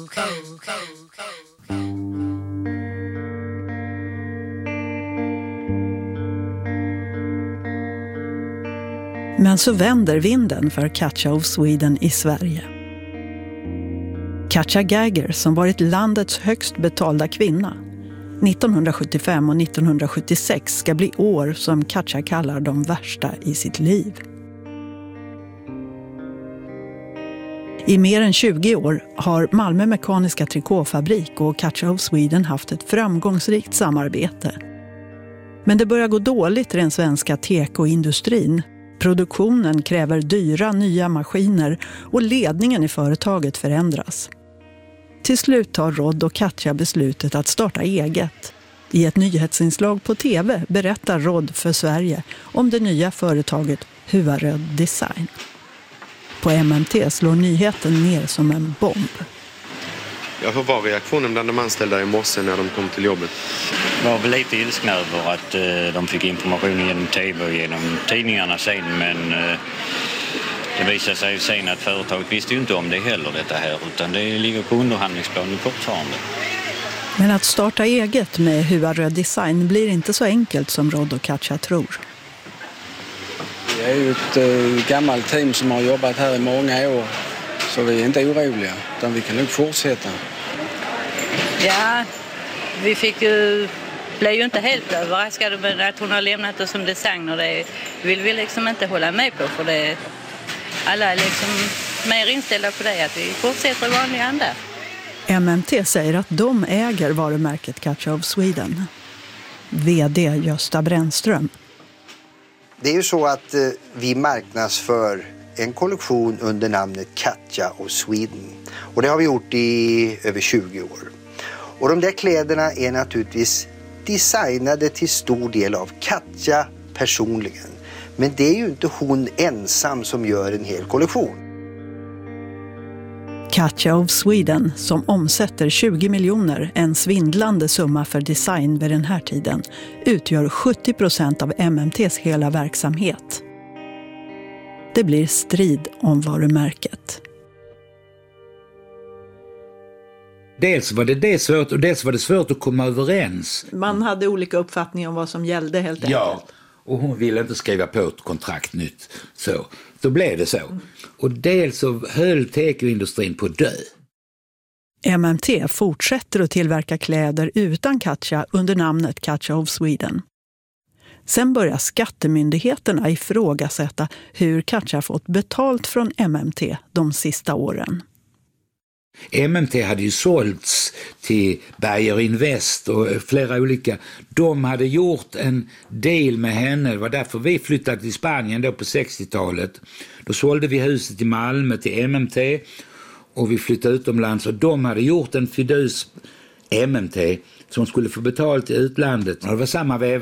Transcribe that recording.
Men så vänder vinden för Katja of Sweden i Sverige. Katja Geiger, som varit landets högst betalda kvinna, 1975 och 1976 ska bli år som Katja kallar de värsta i sitt liv. I mer än 20 år har Malmö Mekaniska Trikåfabrik och Katja of Sweden haft ett framgångsrikt samarbete. Men det börjar gå dåligt i den svenska tekoindustrin. Produktionen kräver dyra nya maskiner och ledningen i företaget förändras. Till slut tar Rod och Katja beslutet att starta eget. I ett nyhetsinslag på TV berättar Rod för Sverige om det nya företaget Huaröd Design. På MMT slår nyheten ner som en bomb. Ja, hur var reaktionen bland de anställda i morse när de kom till jobbet? Jag var väl lite ilskna över att de fick information genom TV och genom tidningarna sen, men det visade sig sen att företaget visste ju inte om det heller, detta här, utan det ligger på underhandlingsplanen fortfarande. Men att starta eget med Huaröd Design blir inte så enkelt som Rod och Katja tror. Vi är ju ett gammalt team som har jobbat här i många år, så vi är inte oroliga, utan vi kan nog fortsätta. Ja, vi blev ju inte helt överraskade med att hon har lämnat oss som designer. Det vill vi liksom inte hålla med på, för alla är liksom mer inställda på det, att vi fortsätter i vanlig anda. MMT säger att de äger varumärket Katja of Sweden. VD Gösta Brännström. Det är ju så att vi marknadsför en kollektion under namnet Katja of Sweden. Och det har vi gjort i över 20 år. Och de där kläderna är naturligtvis designade till stor del av Katja personligen. Men det är ju inte hon ensam som gör en hel kollektion. Katja of Sweden, som omsätter 20 miljoner, en svindlande summa för design vid den här tiden, utgör 70% av MMTs hela verksamhet. Det blir strid om varumärket. Dels var det svårt och dels var det svårt att komma överens. Man hade olika uppfattningar om vad som gällde helt enkelt. Ja, och hon ville inte skriva på ett kontrakt nytt. Så då blev det så. Och dels så höll tekoindustrin på dö. MMT fortsätter att tillverka kläder utan Katja under namnet Katja of Sweden. Sen börjar skattemyndigheterna ifrågasätta hur Katja fått betalt från MMT de sista åren. MMT hade ju sålts till Beijer Invest och flera olika. De hade gjort en deal med henne. Det var därför vi flyttade till Spanien då på 60-talet. Då sålde vi huset i Malmö till MMT och vi flyttade utomlands. Och de hade gjort en fidus MMT som skulle få betalt i utlandet. Och det var samma veva